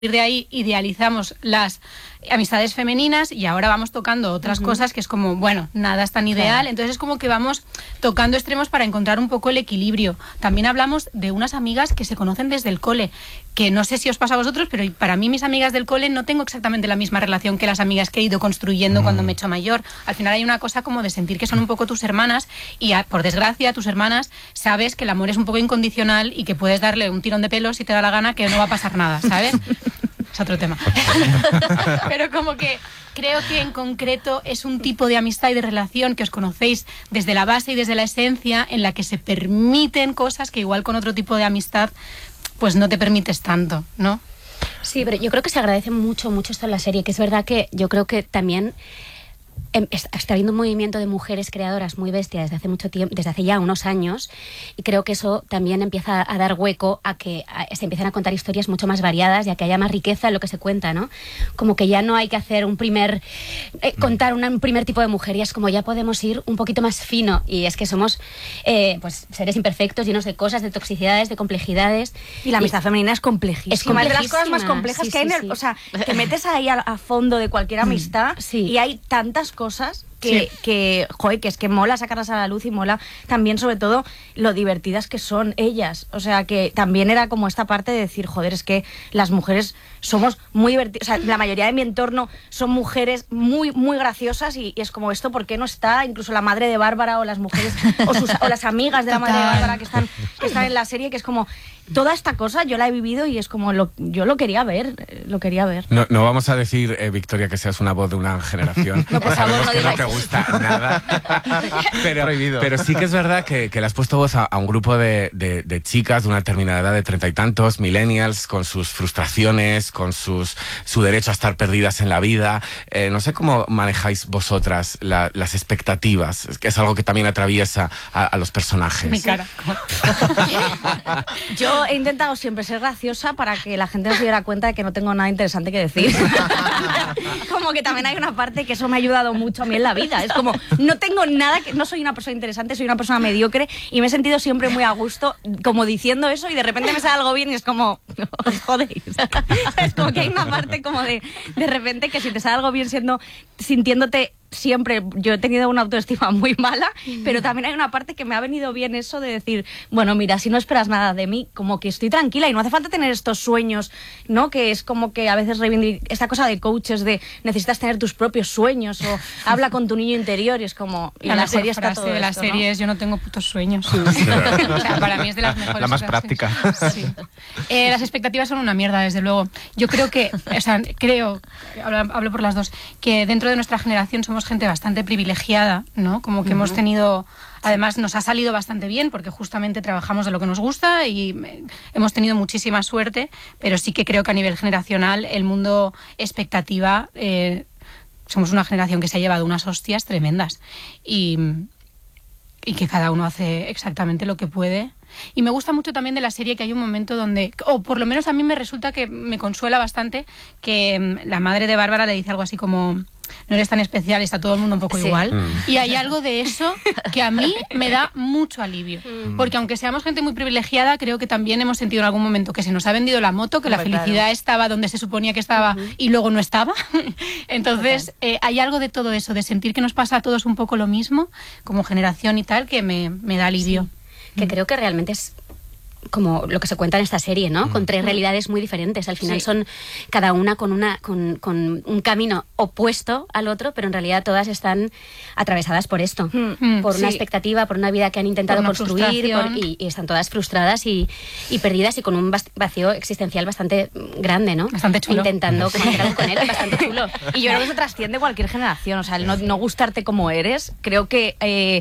de ahí idealizamos las amistades femeninas y ahora vamos tocando otras cosas que es como, bueno, nada es tan ideal, entonces es como que vamos tocando extremos para encontrar un poco el equilibrio. También hablamos de unas amigas que se conocen desde el cole, que no sé si os pasa a vosotros, pero para mí mis amigas del cole no tengo exactamente la misma relación que las amigas que he ido construyendo cuando me he hecho mayor. Al final hay una cosa como de sentir que son un poco tus hermanas y por desgracia tus hermanas sabes que el amor es un poco incondicional y que puedes darle un tirón de pelos si te da la gana, que no va a pasar nada, ¿sabes? Es otro tema. Pero como que creo que en concreto es un tipo de amistad y de relación que os conocéis desde la base y desde la esencia, en la que se permiten cosas que igual con otro tipo de amistad pues no te permites tanto, ¿no? Sí, pero yo creo que se agradece mucho esto en la serie, que es verdad que yo creo que también está habiendo un movimiento de mujeres creadoras muy bestia desde hace mucho tiempo, desde hace ya unos años, y creo que eso también empieza a dar hueco a que se empiecen a contar historias mucho más variadas y a que haya más riqueza en lo que se cuenta, ¿no? Como que ya no hay que hacer contar un primer tipo de mujer, y es como ya podemos ir un poquito más fino, y es que somos pues seres imperfectos, llenos de cosas, de toxicidades, de complejidades. Y la amistad femenina es complejísima. Es complejísima. De las cosas más complejas que hay en el... O sea, te metes ahí a fondo de cualquier amistad y hay tantas cosas que es que mola sacarlas a la luz, y mola también sobre todo lo divertidas que son ellas. O sea, que también era como esta parte de decir, joder, es que las mujeres somos muy divertidas. O sea, la mayoría de mi entorno son mujeres muy, muy graciosas, y es como esto, ¿por qué no está? Incluso la madre de Bárbara o las mujeres o las amigas de la madre de Bárbara que están en la serie, que es como toda esta cosa yo la he vivido y es como yo lo quería ver, No vamos a decir, Victoria, que seas una voz de una generación. No, por favor, no que digáis. No te gusta nada. pero sí que es verdad que le has puesto voz a un grupo de chicas de una determinada edad, de 30 y tantos, millennials, con sus frustraciones, con su derecho a estar perdidas en la vida. No sé cómo manejáis vosotras las expectativas, que es algo que también atraviesa a los personajes. Mi cara. Yo he intentado siempre ser graciosa para que la gente no se diera cuenta de que no tengo nada interesante que decir. Como que también hay una parte que eso me ha ayudado mucho a mí en la vida. Es como, no tengo nada, no soy una persona interesante, soy una persona mediocre, y me he sentido siempre muy a gusto como diciendo eso, y de repente me sale algo bien y es como, os jodéis. Es como que hay una parte como de repente que si te sale algo bien sintiéndote siempre, yo he tenido una autoestima muy mala, pero también hay una parte que me ha venido bien eso de decir, bueno, mira, si no esperas nada de mí, como que estoy tranquila y no hace falta tener estos sueños, ¿no? Que es como que a veces esta cosa de coaches de necesitas tener tus propios sueños, o habla con tu niño interior, y es como, y en la serie está todo de la esto, serie ¿no? es yo no tengo putos sueños. O sea, para mí es de las mejores. La más frases. práctica. Sí. Las expectativas son una mierda, desde luego. Yo creo que, hablo por las dos, que dentro de nuestra generación somos gente bastante privilegiada, ¿no? Como que hemos tenido, además nos ha salido bastante bien porque justamente trabajamos de lo que nos gusta y hemos tenido muchísima suerte, pero sí que creo que a nivel generacional el mundo expectativa, somos una generación que se ha llevado unas hostias tremendas y que cada uno hace exactamente lo que puede. Y me gusta mucho también de la serie que hay un momento donde, o por lo menos a mí me resulta que me consuela bastante, que la madre de Bárbara le dice algo así como, no eres tan especial, está todo el mundo un poco igual. Y hay algo de eso que a mí me da mucho alivio. Porque aunque seamos gente muy privilegiada, creo que también hemos sentido en algún momento que se nos ha vendido la moto, que la felicidad estaba donde se suponía que estaba y luego no estaba. Entonces, hay algo de todo eso, de sentir que nos pasa a todos un poco lo mismo, como generación y tal, que me da alivio. Que creo que realmente es como lo que se cuenta en esta serie, ¿no? Con tres realidades muy diferentes. Al final son cada una con un camino opuesto al otro, pero en realidad todas están atravesadas por esto. Por una expectativa, por una vida que han intentado construir, y están todas frustradas y perdidas, y con un vacío existencial bastante grande, ¿no? Bastante chulo. Intentando comunicarse con él, bastante chulo. Y yo creo que eso trasciende cualquier generación. O sea, el no gustarte como eres, creo que...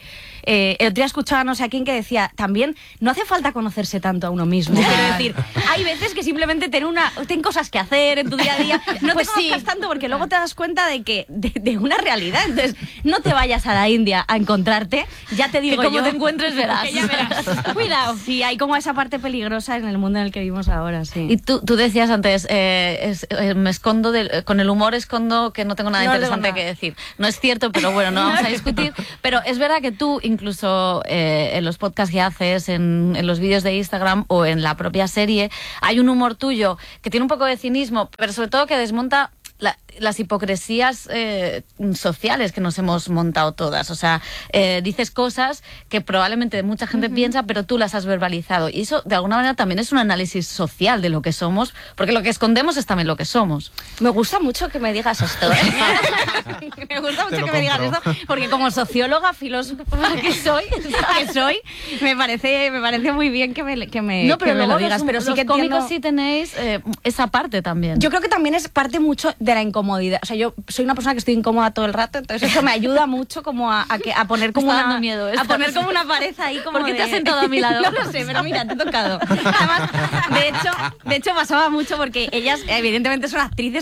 el otro día escuchaba no sé a quién que decía, también no hace falta conocerse tanto a uno mismo. Quiero decir, hay veces que simplemente ten cosas que hacer en tu día a día, no te conozcas tanto, porque luego te das cuenta de una realidad. Entonces, no te vayas a la India a encontrarte, ya te digo, que como te encuentres verás. Ya verás. Cuidado. Sí, hay como esa parte peligrosa en el mundo en el que vivimos ahora, sí. Y tú decías antes, me escondo, con el humor escondo que no tengo nada interesante que decir. No es cierto, pero bueno, no vamos a discutir. Pero es verdad que tú, incluso en los podcasts que haces, en los vídeos de Instagram, Instagram o en la propia serie, hay un humor tuyo que tiene un poco de cinismo, pero sobre todo que desmonta las hipocresías sociales que nos hemos montado todas. O sea, dices cosas que probablemente mucha gente piensa, pero tú las has verbalizado. Y eso, de alguna manera, también es un análisis social de lo que somos, porque lo que escondemos es también lo que somos. Me gusta mucho que me digas esto, ¿eh? Me gusta mucho que me digas esto, porque como socióloga, filósofa que soy, me parece muy bien que me lo digas. Pero sí que los cómicos sí tenéis esa parte también. Yo creo que también es parte mucho de la incomodidad. O sea, yo soy una persona que estoy incómoda todo el rato, entonces eso me ayuda mucho como a poner como dando miedo, a poner como una pared ahí como ¿Por qué te has sentado a mi lado? No lo sé, pero mira, te he tocado. Además, de hecho pasaba mucho porque ellas evidentemente son actrices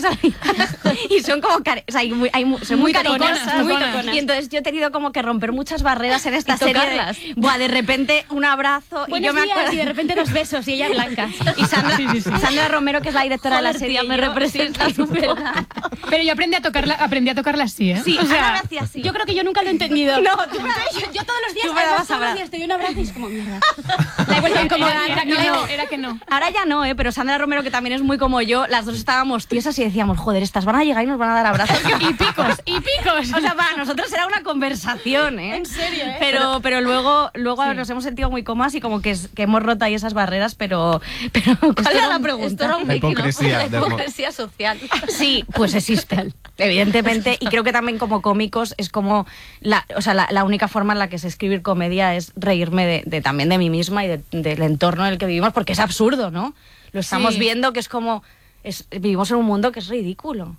y son como son muy cariñosas, muy toconas. Y entonces yo he tenido como que romper muchas barreras en esta serie de repente un abrazo y yo me acuerdo y de repente 2 besos y ella blanca. Y Sandra Romero, que es la directora de la serie, me representa súper. Pero yo aprendí a tocarla así, ¿eh? Sí, o sea, Ana hacía así. Yo creo que yo nunca lo he entendido. No, yo todos los días, tú me dabas todos los días te doy un abrazo y es como mierda. La he vuelto a incomodar. Era que no. Ahora ya no, pero Sandra Romero, que también es muy como yo, las dos estábamos tiesas y decíamos, joder, estas van a llegar y nos van a dar abrazos. Y picos. O sea, para nosotros era una conversación, ¿eh? En serio, ¿eh? Pero luego sí, nos hemos sentido muy cómodas y como que hemos roto ahí esas barreras, pero ¿cuál era la pregunta? Esto era un hipocresía social. Sí, pues existe, evidentemente, y creo que también como cómicos es como la única forma en la que sé escribir comedia es reírme también de mí misma y del entorno en el que vivimos, porque es absurdo, ¿no? Lo estamos viendo que es como vivimos en un mundo que es ridículo.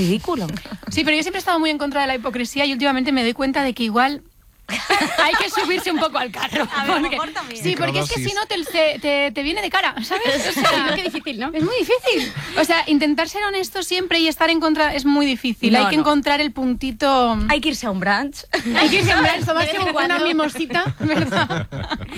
Sí, pero yo siempre he estado muy en contra de la hipocresía y últimamente me doy cuenta de que igual hay que subirse un poco al carro. A ver, mejor también. Sí, porque es que si no te viene de cara, ¿sabes? O sea, qué difícil, ¿no? Es muy difícil. O sea, intentar ser honesto siempre y estar en contra es muy difícil. Hay que encontrar el puntito. Hay que irse a un brunch. Hay que irse a un brunch, tomarse una mimosita, ¿verdad?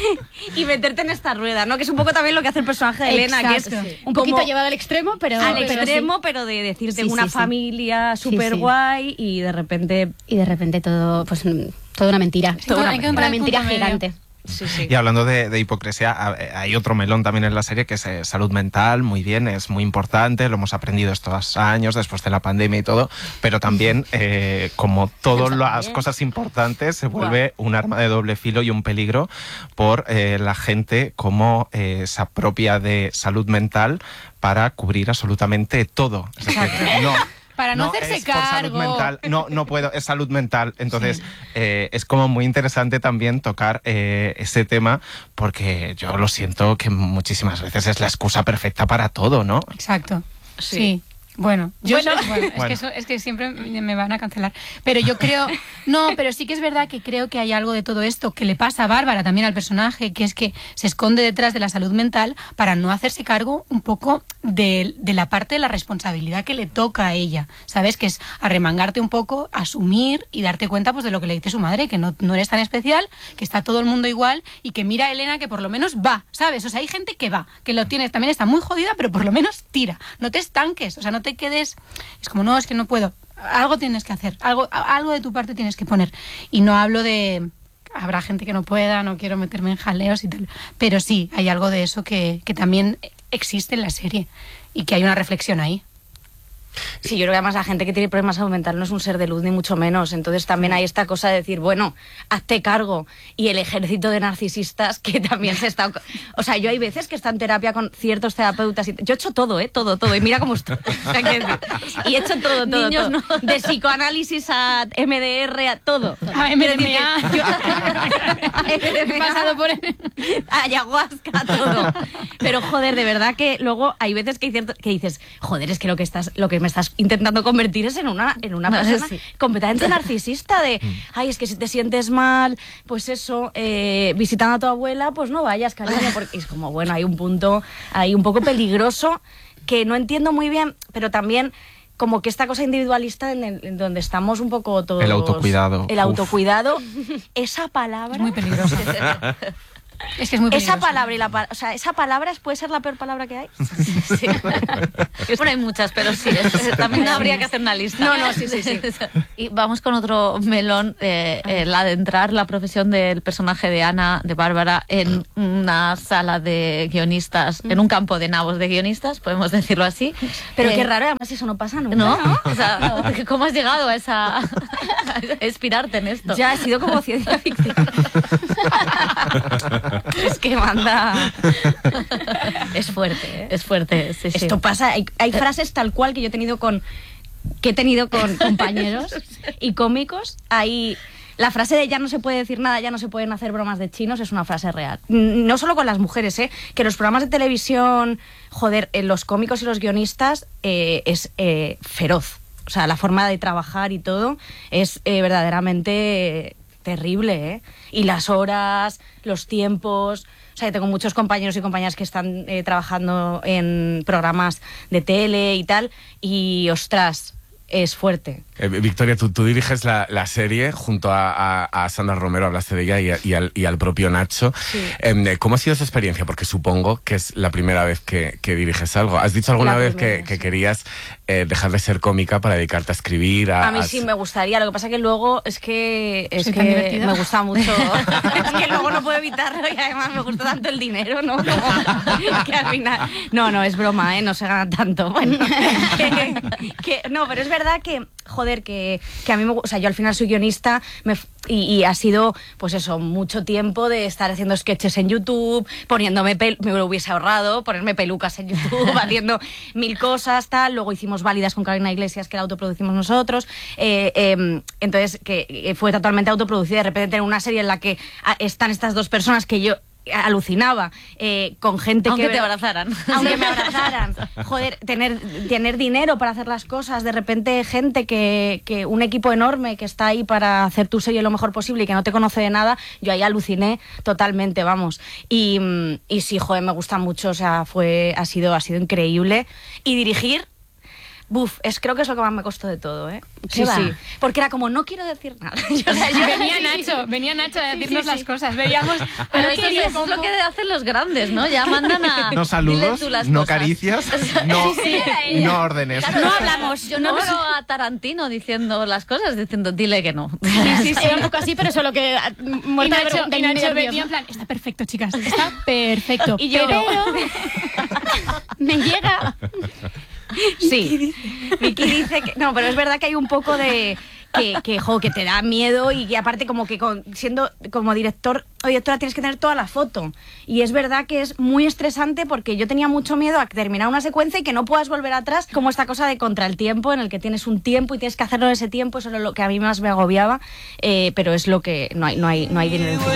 Y meterte en esta rueda, ¿no? Que es un poco también lo que hace el personaje de Elena, que es un poquito llevado al extremo, pero pero de decirte una familia súper guay y de repente todo, pues toda una mentira. Una mentira gigante. Sí. Y hablando de hipocresía, hay otro melón también en la serie que es salud mental, muy bien, es muy importante, lo hemos aprendido estos años después de la pandemia y todo, pero también como todas las cosas importantes se vuelve un arma de doble filo y un peligro por la gente como se apropia de salud mental para cubrir absolutamente todo. Es decir, para no hacerse cargo. Salud mental. No puedo, es salud mental. Entonces, es como muy interesante también tocar ese tema, porque yo lo siento que muchísimas veces es la excusa perfecta para todo, ¿no? Exacto. Sí. Bueno, es que siempre me van a cancelar. Pero yo creo, pero sí que es verdad que creo que hay algo de todo esto que le pasa a Bárbara también al personaje, que es que se esconde detrás de la salud mental para no hacerse cargo un poco de la parte de la responsabilidad que le toca a ella. ¿Sabes? Que es arremangarte un poco, asumir y darte cuenta pues de lo que le dice su madre, que no eres tan especial, que está todo el mundo igual y que mira a Elena que por lo menos va, ¿sabes? O sea, hay gente que va, que lo tienes, también está muy jodida, pero por lo menos tira. No te estanques, o sea, no te quedes, es como, no, es que no puedo, algo tienes que hacer, algo de tu parte tienes que poner, y no hablo de, habrá gente que no pueda, no quiero meterme en jaleos y tal, pero sí, hay algo de eso que también existe en la serie, y que hay una reflexión ahí. Sí, yo creo que además la gente que tiene problemas de salud mental no es un ser de luz ni mucho menos, entonces también hay esta cosa de decir, bueno, hazte cargo, y el ejército de narcisistas que también se está... O sea, yo hay veces que está en terapia con ciertos terapeutas y yo he hecho todo, todo, y mira cómo estoy. Y he hecho todo. Niños, todo. No. De psicoanálisis a MDR, a todo. A MDMA. He pasado por ayahuasca, todo. Pero joder, de verdad que luego hay veces que dices, joder, es que lo que me estás intentando convertir es en una persona completamente narcisista de, ay, es que si te sientes mal, pues eso, visitando a tu abuela, pues no vayas, cariño, porque es como, bueno, hay un punto ahí un poco peligroso que no entiendo muy bien, pero también como que esta cosa individualista en donde estamos un poco todos... El autocuidado. El autocuidado, esa palabra... Es muy peligrosa. Es que es muy peligroso. Esa palabra y o sea, esa palabra puede ser la peor palabra que hay. Sí. Bueno, hay muchas, pero sí, también habría que hacer una lista. No, sí. Y vamos con otro melón, el adentrar la profesión del personaje de Ana, de Bárbara, en una sala de guionistas, en un campo de nabos de guionistas, podemos decirlo así. Pero qué raro, además eso no pasa nunca, ¿No? ¿no? O sea, ¿cómo has llegado a a inspirarte en esto? Ya ha sido como ciencia ficción. Es que manda. Es fuerte, ¿eh? Es fuerte, sí. Esto pasa, hay frases tal cual que yo he tenido con compañeros y cómicos. La frase de ya no se puede decir nada, ya no se pueden hacer bromas de chinos es una frase real. No solo con las mujeres, que los programas de televisión, los cómicos y los guionistas es feroz. O sea, la forma de trabajar y todo es verdaderamente terrible, Y las horas, los tiempos. O sea, tengo muchos compañeros y compañeras que están trabajando en programas de tele y tal, y ostras, es fuerte. Victoria, tú diriges la serie junto a Sandra Romero, hablaste de ella, y al propio Nacho. Sí. ¿Cómo ha sido esa experiencia? Porque supongo que es la primera vez que diriges algo. ¿Has dicho alguna vez que querías dejar de ser cómica para dedicarte a escribir? A mí sí me gustaría, lo que pasa que luego es que me gusta mucho. Es que luego no puedo evitarlo y además me gusta tanto el dinero, ¿no? Que al final... No, es broma, no se gana tanto. Bueno, no, pero es verdad que, joder, que a mí o sea, yo al final soy guionista y ha sido, pues eso, mucho tiempo de estar haciendo sketches en YouTube, poniéndome me lo hubiese ahorrado, ponerme pelucas en YouTube, haciendo 1000 cosas, tal. Luego hicimos Válidas con Carolina Iglesias, que la autoproducimos nosotros. Entonces, que fue totalmente autoproducida. De repente tener una serie en la que están estas dos personas que yo alucinaba, con gente aunque que... te abrazaran. Aunque me abrazaran. Joder, tener dinero para hacer las cosas, de repente gente que un equipo enorme que está ahí para hacer tu serie lo mejor posible y que no te conoce de nada, yo ahí aluciné totalmente, vamos. Y sí, joder, me gusta mucho, o sea, ha sido increíble. Y dirigir... creo que es lo que más me costó de todo, Sí. Porque era como, no quiero decir nada. Venía Nacho a decirnos las cosas. Veíamos... Pero eso es lo que hacen los grandes, ¿no? Ya mandan a... No saludos, no cosas. Caricias, no órdenes. Claro, no hablamos. Yo no veo a Tarantino diciendo las cosas, diciendo, dile que no. Sí, era un poco así, pero solo que... Y Nacho venía en plan, está perfecto, chicas, está perfecto. Y yo... Pero me llega... Sí, Vicky dice que... No, pero es verdad que hay un poco de... que te da miedo y aparte como que siendo como director o directora tienes que tener toda la foto. Y es verdad que es muy estresante porque yo tenía mucho miedo a terminar una secuencia y que no puedas volver atrás, como esta cosa de contra el tiempo, en el que tienes un tiempo y tienes que hacerlo en ese tiempo. Eso es lo que a mí más me agobiaba, pero es lo que... No hay dinero encima.